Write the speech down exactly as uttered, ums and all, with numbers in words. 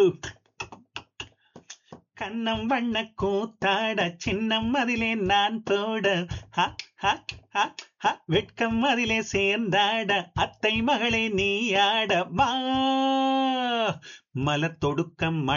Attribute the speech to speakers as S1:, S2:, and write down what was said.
S1: கண்ணம் வண்ண கூத்தாட சின்னம் அதிலே நான் போட ஹ, ஹ, ஹ, ஹ. வெட்கம் அதிலே சேர்ந்தாட அத்தை மகளே நீ ஆட வா மலர் தொடுக்கம்